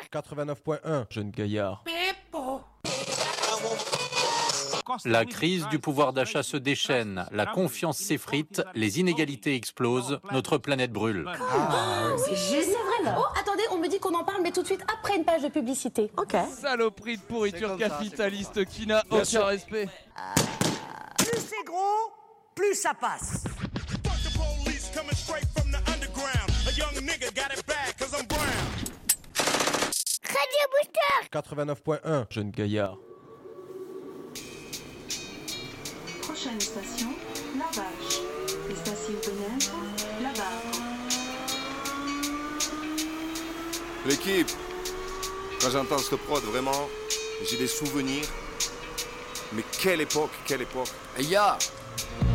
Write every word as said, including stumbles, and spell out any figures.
quatre-vingt-neuf point un, Jeune gaillard. La crise du pouvoir d'achat se déchaîne, la confiance s'effrite, les inégalités explosent, notre planète brûle. Ah, c'est juste vrai là. Oh, attendez, on me dit qu'on en parle, mais tout de suite après une page de publicité. Ok. Saloperie de pourriture capitaliste qui n'a aucun respect. Plus c'est gros, plus ça passe. Radio Booster. quatre-vingt-neuf point un, Jeune gaillard. Prochaine station, La Vache. Station pénètre, La Barre. L'équipe, quand j'entends ce prod, vraiment, j'ai des souvenirs. Mais quelle époque, quelle époque. Hey ya,